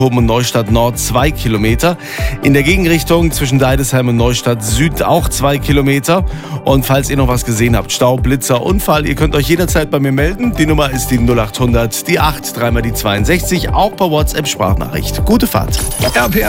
und Neustadt Nord 2 Kilometer. In der Gegenrichtung zwischen Deidesheim und Neustadt Süd auch 2 Kilometer. Und falls ihr noch was gesehen habt, Stau, Blitzer, Unfall, ihr könnt euch jederzeit bei mir melden. Die Nummer ist die 0800, die 8, dreimal die 62, auch per WhatsApp-Sprachnachricht. Gute Fahrt. RPR